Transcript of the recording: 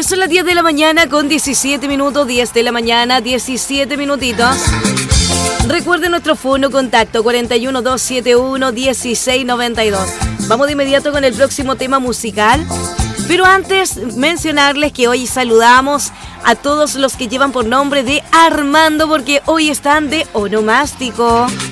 Ya son las 10 de la mañana con 17 minutos, 10 de la mañana, 17 minutitos. Recuerden nuestro fono contacto 41271-1692. Vamos de inmediato con el próximo tema musical. Pero antes mencionarles que hoy saludamos a todos los que llevan por nombre de Armando, porque hoy están de onomástico.